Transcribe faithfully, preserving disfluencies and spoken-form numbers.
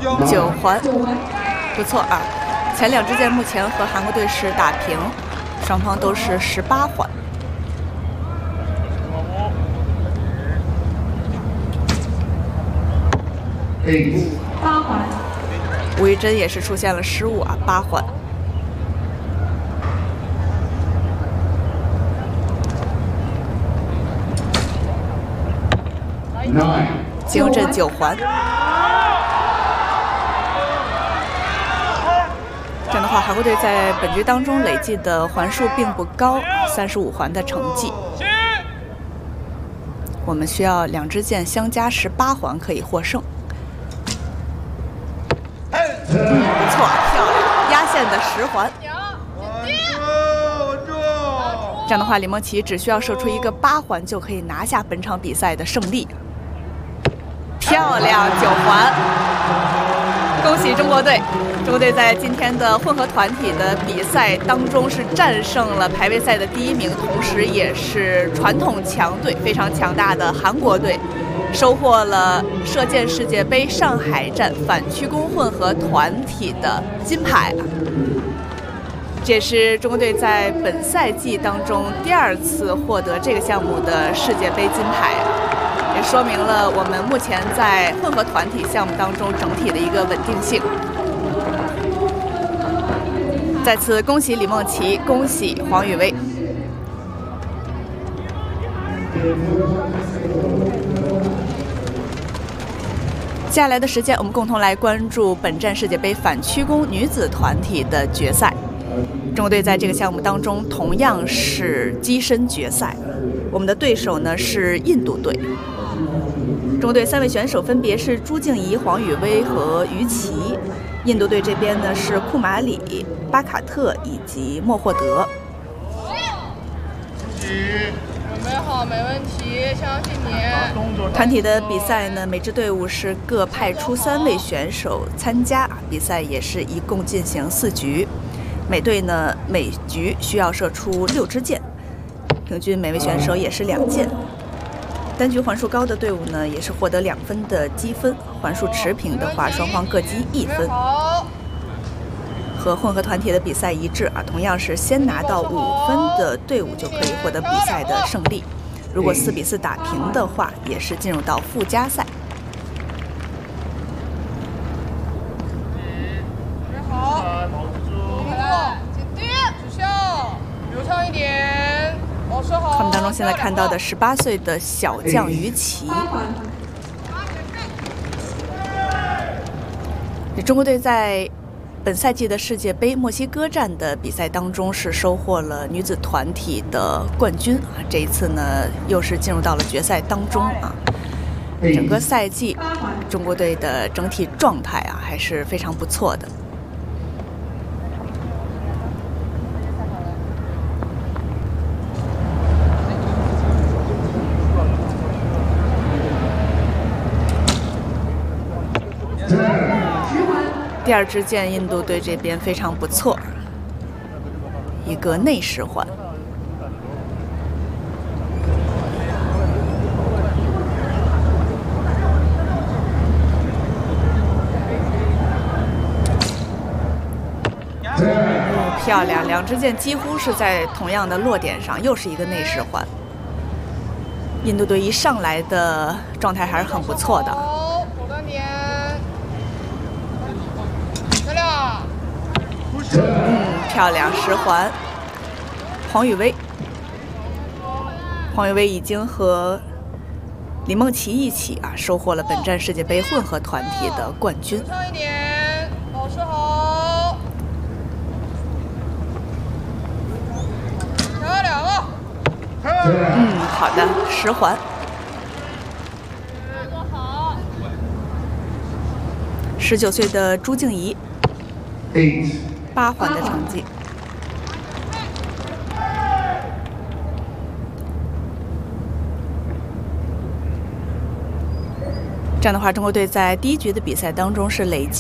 九环，不错啊。前两支箭目前和韩国队是打平，双方都是十八环。 八环。 吴玉珍也是出现了失误啊，八环。 金优镇九环，这样的话，韩国队在本局当中累计的环数并不高，三十五环的成绩。我们需要两支箭相加十八环可以获胜。不错，漂亮，压线的十环。这样的话，李梦琪只需要射出一个八环就可以拿下本场比赛的胜利。 漂亮，九环！恭喜中国队！中国队在今天的混合团体的比赛当中是战胜了排位赛的第一名，同时也是传统强队非常强大的韩国队，收获了射箭世界杯上海站反曲弓混合团体的金牌。这也是中国队在本赛季当中第二次获得这个项目的世界杯金牌。 也说明了我们目前在混合团体项目当中整体的一个稳定性。再次恭喜李梦琪，恭喜黄宇威。接下来的时间，我们共同来关注本站世界杯反曲弓女子团体的决赛。中国队在这个项目当中同样是跻身决赛，我们的对手呢是印度队。 中国队三位选手分别是朱静怡、黄宇威和于琦，印度队这边呢是库马里、巴卡特以及莫霍德。 准备好，没问题，相信你。 团体的比赛呢，每支队伍是各派出三位选手参加，比赛也是一共进行四局，每队呢每局需要射出六支箭，平均每位选手也是两箭。 单局环数高的队伍呢，也是获得两分的积分；环数持平的话，双方各积一分。和混合团体的比赛一致啊，同样是先拿到五分的队伍就可以获得比赛的胜利。如果四比四打平的话，也是进入到附加赛。 准备好，停住，紧盯，指向，流畅一点。 他们当中现在看到的十八岁的小将于琦，中国队在本赛季的世界杯墨西哥站的比赛当中是收获了女子团体的冠军啊，这一次呢又是进入到了决赛当中啊。整个赛季，中国队的整体状态啊还是非常不错的。 第二支箭，印度队这边非常不错，一个内十环。嗯，漂亮，两支箭几乎是在同样的落点上，又是一个内十环。印度队一上来的状态还是很不错的。 嗯，漂亮，十环。黄宇威，黄宇威已经和李梦琪一起啊，收获了本站世界杯混合团体的冠军。 上一点，保持好。漂亮了。 嗯，好的，十环。 做好。 十九岁的朱静怡。 八环的成绩。这样的话，中国队在第一局的比赛当中是累计。